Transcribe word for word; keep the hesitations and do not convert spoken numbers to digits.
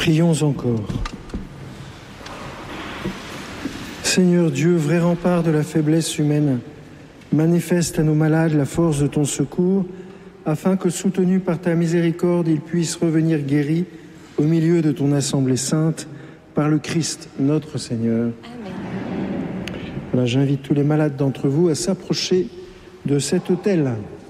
Prions encore. Seigneur Dieu, vrai rempart de la faiblesse humaine, manifeste à nos malades la force de ton secours, afin que, soutenus par ta miséricorde, ils puissent revenir guéris au milieu de ton assemblée sainte, par le Christ notre Seigneur. Amen. Voilà, j'invite tous les malades d'entre vous à s'approcher de cet autel.